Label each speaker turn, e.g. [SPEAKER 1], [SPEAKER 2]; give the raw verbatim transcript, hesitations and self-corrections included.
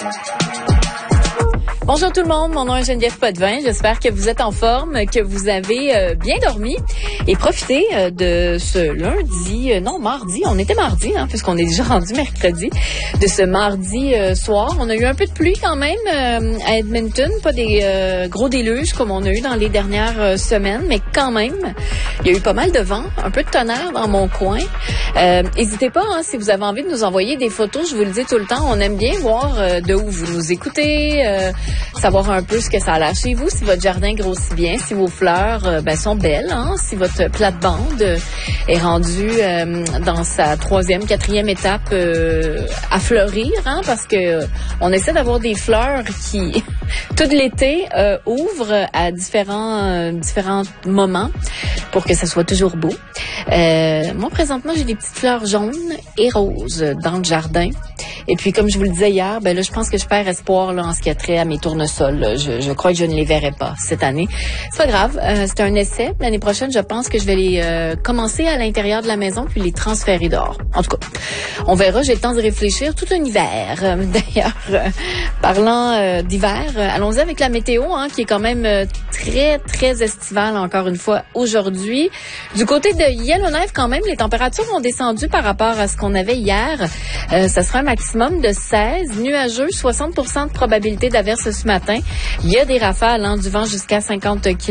[SPEAKER 1] Bonjour tout le monde, mon nom est Geneviève Potvin. J'espère que vous êtes en forme, que vous avez euh, bien dormi et profitez euh, de ce lundi, euh, non mardi, on était mardi, hein, puisqu'on est déjà rendu mercredi, de ce mardi euh, soir. On a eu un peu de pluie quand même euh, à Edmonton, pas des euh, gros déluges comme on a eu dans les dernières euh, semaines, mais quand même, il y a eu pas mal de vent, un peu de tonnerre dans mon coin. Euh, n'hésitez pas, hein, si vous avez envie de nous envoyer des photos, je vous le dis tout le temps, on aime bien voir euh, de où vous nous écoutez, euh, savoir un peu ce que ça a l'air chez vous, si votre jardin grossit bien, si vos fleurs euh, ben, sont belles, hein, si votre plate-bande euh, est rendue euh, dans sa troisième, quatrième étape euh, à fleurir, hein, parce que euh, on essaie d'avoir des fleurs qui, tout l'été, euh, ouvrent à différents, euh, différents moments pour que ça soit toujours beau. Euh, moi, présentement, j'ai des petites fleurs jaunes et roses dans le jardin. Et puis, comme je vous le disais hier, ben là, je pense que je perds espoir là, en ce qui a trait à mes tournesols. Là. Je, je crois que je ne les verrai pas cette année. C'est pas grave, euh, c'est un essai. L'année prochaine, je pense que je vais les euh, commencer à l'intérieur de la maison puis les transférer dehors. En tout cas, on verra. J'ai le temps de réfléchir tout un hiver. Euh, d'ailleurs, euh, parlant euh, d'hiver, euh, allons-y avec la météo, hein, qui est quand même euh, très, très estivale encore une fois aujourd'hui. Du côté de Yellowknife, quand même, les températures ont descendu par rapport à ce qu'on avait hier. Euh, ça sera un maximum de seize, nuageux, soixante pour cent de probabilité d'averse ce matin. Il y a des rafales, hein, du vent jusqu'à cinquante kilomètres